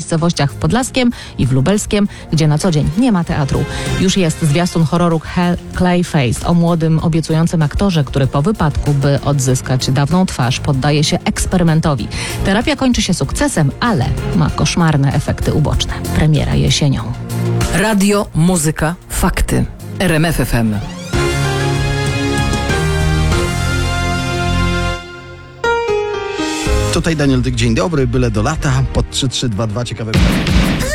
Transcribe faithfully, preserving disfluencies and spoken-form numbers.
miejscowościach w Podlaskiem i w Lubelskiem, gdzie na co dzień nie ma teatru. Już jest zwiastun horroru Hell Clayface o młodym, obiecującym aktorze, który po wypadku, by odzyskać dawną twarz, poddaje się eksperymentowi. Terapia kończy się sukcesem, ale ma koszmarne efekty uboczne. Premiera jesienią. Radio, muzyka, fakty. R M F F M. Tutaj Daniel Dyk, dzień dobry, byle do lata, pod trzy trzy dwa dwa ciekawe pytanie.